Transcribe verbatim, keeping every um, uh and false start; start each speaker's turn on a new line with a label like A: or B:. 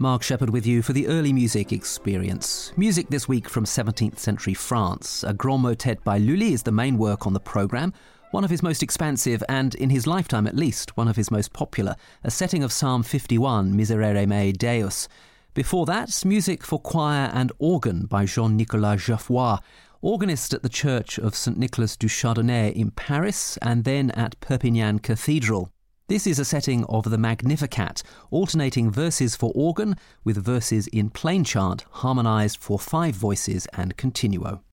A: Mark Shepherd with you for the Early Music Experience. Music this week from seventeenth century France. A Grand Motet by Lully is the main work on the programme, one of his most expansive and, in his lifetime at least, one of his most popular, a setting of Psalm fifty-one, Miserere mei Deus. Before that, music for choir and organ by Jean-Nicolas Geoffroy, organist at the Church of Saint Nicholas du Chardonnay in Paris and then at Perpignan Cathedral. This is a setting of the Magnificat, alternating verses for organ with verses in plain chant, harmonised for five voices and continuo.